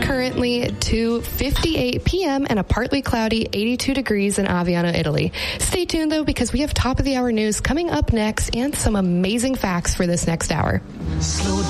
currently to 58 p.m. and a partly cloudy 82 degrees in Aviano, Italy. Stay tuned, though, because we have top of the hour news coming up next and some amazing facts for this next hour.